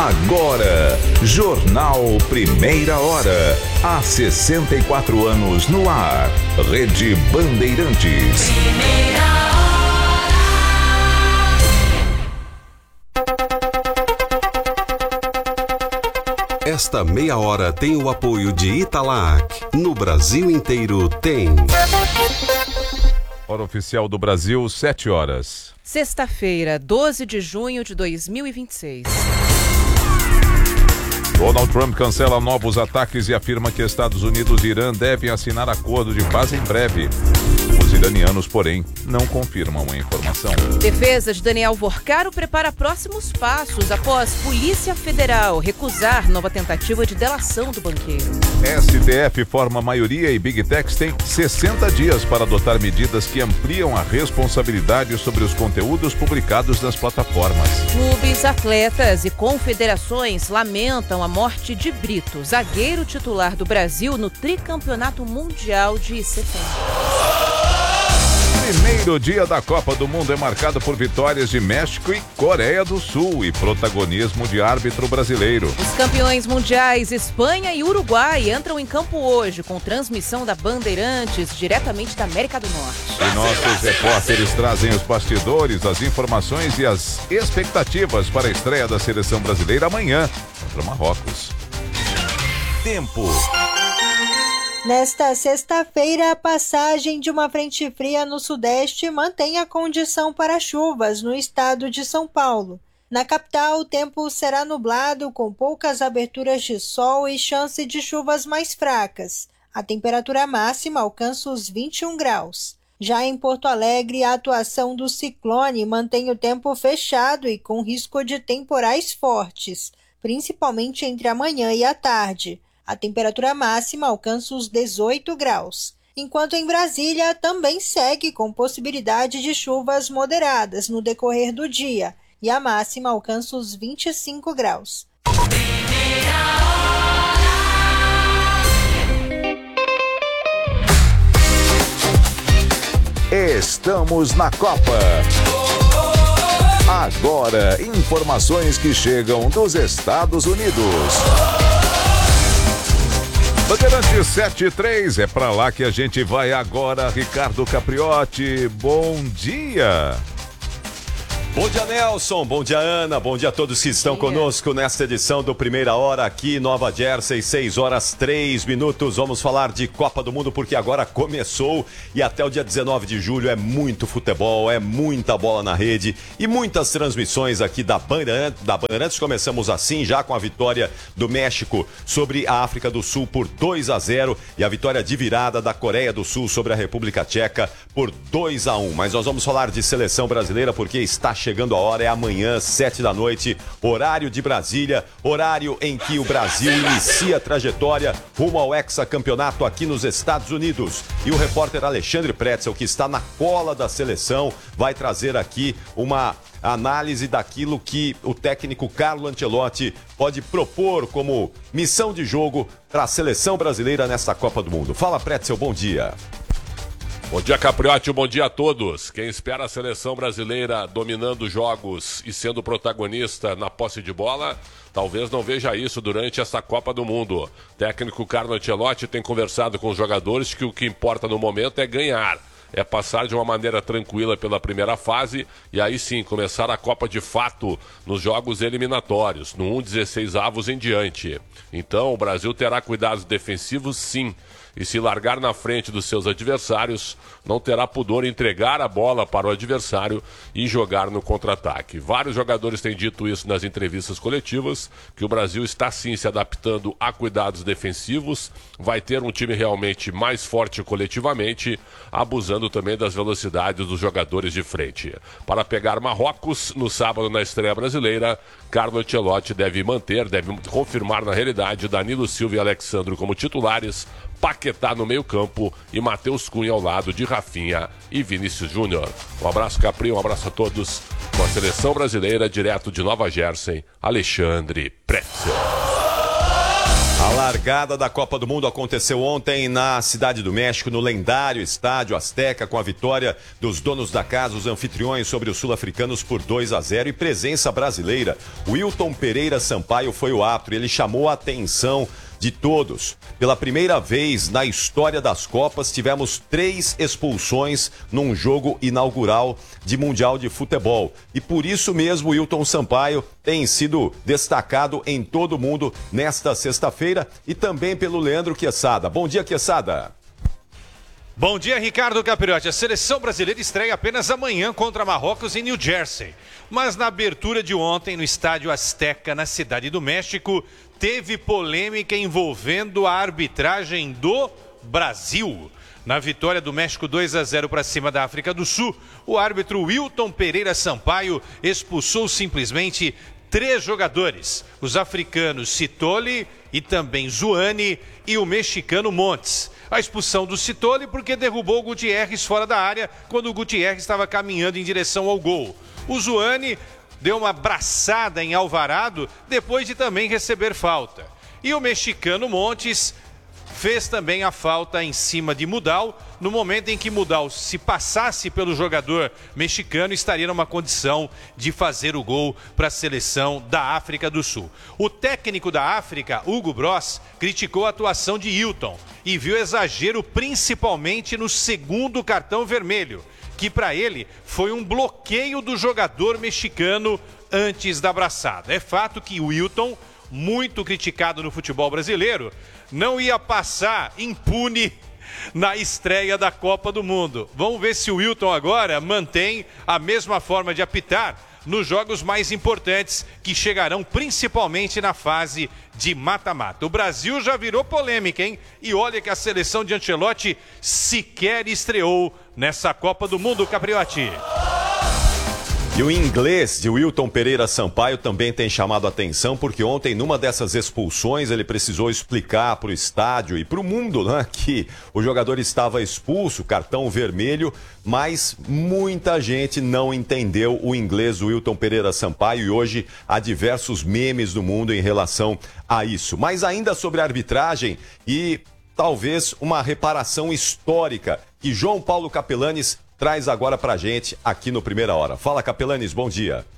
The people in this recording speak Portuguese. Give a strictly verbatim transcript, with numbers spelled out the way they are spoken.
Agora, Jornal Primeira Hora. Há sessenta e quatro anos no ar. Rede Bandeirantes. Primeira Hora. Esta meia hora tem o apoio de Italac. No Brasil inteiro tem. Hora oficial do Brasil, sete horas. Sexta-feira, doze de junho de dois mil e vinte e seis. Donald Trump cancela novos ataques e afirma que Estados Unidos e Irã devem assinar acordo de paz em breve. Os iranianos, porém, não confirmam a informação. Defesa de Daniel Vorcaro prepara próximos passos após Polícia Federal recusar nova tentativa de delação do banqueiro. S T F forma maioria e Big Techs tem sessenta dias para adotar medidas que ampliam a responsabilidade sobre os conteúdos publicados nas plataformas. Clubes, atletas e confederações lamentam a morte de Brito, zagueiro titular do Brasil no tricampeonato mundial de setembro. Primeiro dia da Copa do Mundo é marcado por vitórias de México e Coreia do Sul e protagonismo de árbitro brasileiro. Os campeões mundiais Espanha e Uruguai entram em campo hoje com transmissão da Bandeirantes diretamente da América do Norte. E nossos repórteres trazem os bastidores, as informações e as expectativas para a estreia da seleção brasileira amanhã contra Marrocos. Tempo. Nesta sexta-feira, a passagem de uma frente fria no sudeste mantém a condição para chuvas no estado de São Paulo. Na capital, o tempo será nublado, com poucas aberturas de sol e chance de chuvas mais fracas. A temperatura máxima alcança os vinte e um graus. Já em Porto Alegre, a atuação do ciclone mantém o tempo fechado e com risco de temporais fortes, principalmente entre a manhã e a tarde. A temperatura máxima alcança os dezoito graus, enquanto em Brasília também segue com possibilidade de chuvas moderadas no decorrer do dia, e a máxima alcança os vinte e cinco graus. Estamos na Copa. Agora, informações que chegam dos Estados Unidos. Bandeirantes sete e três, é pra lá que a gente vai agora. Ricardo Capriotti, bom dia. Bom dia, Nelson, bom dia, Ana, bom dia a todos que estão conosco nesta edição do Primeira Hora aqui em Nova Jersey, seis horas três minutos. Vamos falar de Copa do Mundo porque agora começou e até o dia dezenove de julho é muito futebol, é muita bola na rede e muitas transmissões aqui da Bandeirantes. Da Bandeirantes começamos assim já com a vitória do México sobre a África do Sul por dois a zero e a vitória de virada da Coreia do Sul sobre a República Tcheca por dois a um. Mas nós vamos falar de seleção brasileira porque está chegando a hora, é amanhã, sete da noite, horário de Brasília, horário em que o Brasil inicia a trajetória rumo ao hexacampeonato aqui nos Estados Unidos. E o repórter Alexandre Pretzel, que está na cola da seleção, vai trazer aqui uma análise daquilo que o técnico Carlo Ancelotti pode propor como missão de jogo para a seleção brasileira nesta Copa do Mundo. Fala, Pretzel, bom dia. Bom dia, Capriotti, bom dia a todos. Quem espera a seleção brasileira dominando jogos e sendo protagonista na posse de bola, talvez não veja isso durante essa Copa do Mundo. O técnico Carlo Ancelotti tem conversado com os jogadores que o que importa no momento é ganhar. É passar de uma maneira tranquila pela primeira fase e aí sim começar a Copa de fato nos jogos eliminatórios, no um dezesseis avos em diante. Então o Brasil terá cuidados defensivos sim. E se largar na frente dos seus adversários, não terá pudor em entregar a bola para o adversário e jogar no contra-ataque. Vários jogadores têm dito isso nas entrevistas coletivas, que o Brasil está sim se adaptando a cuidados defensivos, vai ter um time realmente mais forte coletivamente, abusando também das velocidades dos jogadores de frente. Para pegar Marrocos no sábado na estreia brasileira, Carlo Ancelotti deve manter, deve confirmar na realidade Danilo Silva e Alexandro como titulares, Paquetá no meio-campo e Matheus Cunha ao lado de Rafinha e Vinícius Júnior. Um abraço, Capri, um abraço a todos. Com a seleção brasileira, direto de Nova Jersey, Alexandre Pretzel. A largada da Copa do Mundo aconteceu ontem na Cidade do México, no lendário Estádio Azteca, com a vitória dos donos da casa, os anfitriões, sobre os sul-africanos por dois a zero e presença brasileira. Wilton Pereira Sampaio foi o árbitro, ele chamou a atenção de todos. Pela primeira vez na história das Copas, tivemos três expulsões num jogo inaugural de Mundial de Futebol. E por isso mesmo, Wilton Sampaio tem sido destacado em todo o mundo nesta sexta-feira e também pelo Leandro Quesada. Bom dia, Quesada. Bom dia, Ricardo Capriotti. A seleção brasileira estreia apenas amanhã contra Marrocos em New Jersey. Mas na abertura de ontem, no Estádio Azteca, na Cidade do México, teve polêmica envolvendo a arbitragem do Brasil. Na vitória do México dois a zero para cima da África do Sul, o árbitro Wilton Pereira Sampaio expulsou simplesmente três jogadores, os africanos Citoli e também Zuani e o mexicano Montes. A expulsão do Citoli porque derrubou o Gutierrez fora da área quando o Gutierrez estava caminhando em direção ao gol. O Zuani deu uma braçada em Alvarado depois de também receber falta. E o mexicano Montes fez também a falta em cima de Mudal, no momento em que Mudal, se passasse pelo jogador mexicano, estaria numa condição de fazer o gol para a seleção da África do Sul. O técnico da África, Hugo Bross, criticou a atuação de Hilton e viu exagero principalmente no segundo cartão vermelho, que para ele foi um bloqueio do jogador mexicano antes da braçada. É fato que o Wilton, muito criticado no futebol brasileiro, não ia passar impune na estreia da Copa do Mundo. Vamos ver se o Wilton agora mantém a mesma forma de apitar nos jogos mais importantes, que chegarão principalmente na fase de mata-mata. O Brasil já virou polêmica, hein? E olha que a seleção de Ancelotti sequer estreou nessa Copa do Mundo, Capriotti. E o inglês de Wilton Pereira Sampaio também tem chamado a atenção, porque ontem, numa dessas expulsões, ele precisou explicar para o estádio e para o mundo, né, que o jogador estava expulso, cartão vermelho, mas muita gente não entendeu o inglês do Wilton Pereira Sampaio e hoje há diversos memes no mundo em relação a isso. Mas ainda sobre a arbitragem e talvez uma reparação histórica que João Paulo Capelanes traz agora pra gente aqui no Primeira Hora. Fala, Capelanes, bom dia.